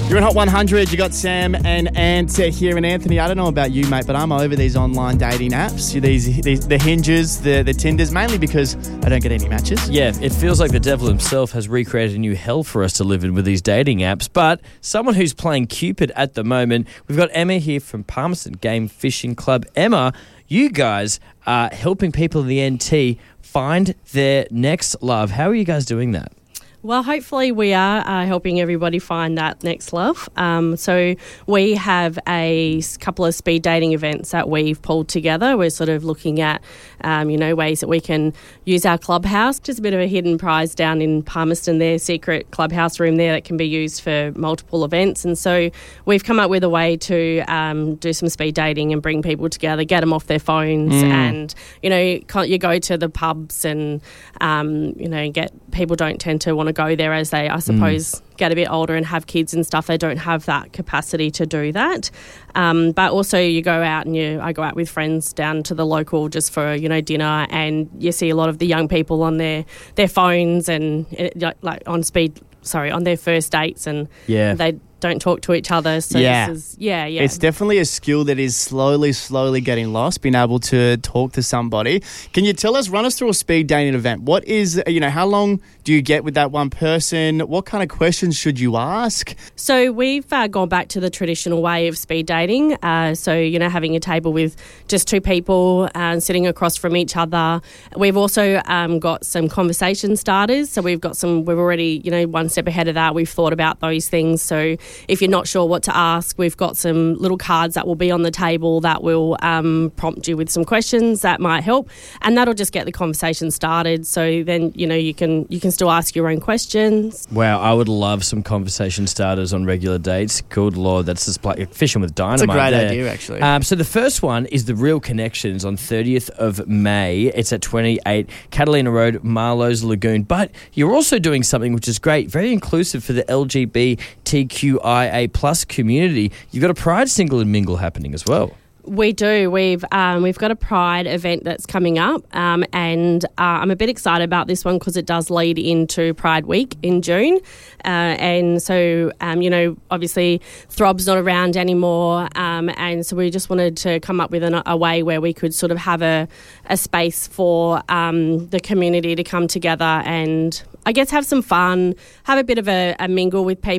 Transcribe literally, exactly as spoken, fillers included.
You're in Hot one hundred. You got Sam and Ant here. And Anthony, I don't know about you, mate, but I'm over these online dating apps. These, these the Hinges, the, the Tinders, mainly because I don't get any matches. Yeah, it feels like the devil himself has recreated a new hell for us to live in with these dating apps. But someone who's playing Cupid at the moment, we've got Emma here from Palmerston Game Fishing Club. Emma, you guys are helping people in the N T find their next love. How are you guys doing that? Well, hopefully we are uh, helping everybody find that next love. Um, so we have a couple of speed dating events that we've pulled together. We're sort of looking at, um, you know, ways that we can use our clubhouse. Just a bit of a hidden prize down in Palmerston there, secret clubhouse room there that can be used for multiple events. And so we've come up with a way to um, do some speed dating and bring people together, get them off their phones mm. and, you know, you go to the pubs and, um, you know, get people don't tend to want to go there as they, I suppose, mm. get a bit older and have kids and stuff. They don't have that capacity to do that. Um, but also you go out and you, I go out with friends down to the local just for, you know, dinner, and you see a lot of the young people on their, their phones and uh, like on speed, sorry, on their first dates, and yeah. they don't talk to each other. So yeah. this is, yeah, yeah. It's definitely a skill that is slowly, slowly getting lost, being able to talk to somebody. Can you tell us, run us through a speed dating event? What is, you know, how long do you get with that one person? What kind of questions should you ask? So we've uh, gone back to the traditional way of speed dating. Uh, so, you know, having a table with just two people uh, sitting across from each other. We've also um, got some conversation starters. So we've got some, we're already, you know, one step ahead of that. We've thought about those things. So if you're not sure what to ask, we've got some little cards that will be on the table that will um, prompt you with some questions that might help, and that'll just get the conversation started. So then, you know, you can you can still ask your own questions. Wow, I would love some conversation starters on regular dates. Good Lord, that's just like fishing with dynamite. That's a great there. idea, actually. Um, so the first one is the Real Connections on thirtieth of May. It's at twenty-eight Catalina Road, Marlowe's Lagoon. But you're also doing something which is great, very inclusive for the L G B T Q I A plus community. You've got a Pride Single and Mingle happening as well. We do. We've um, we've got a Pride event that's coming up, um, and uh, I'm a bit excited about this one because it does lead into Pride Week in June. Uh, and so, um, you know, obviously Throb's not around anymore, um, and so we just wanted to come up with an, a way where we could sort of have a, a space for um, the community to come together and, I guess, have some fun, have a bit of a, a mingle with people.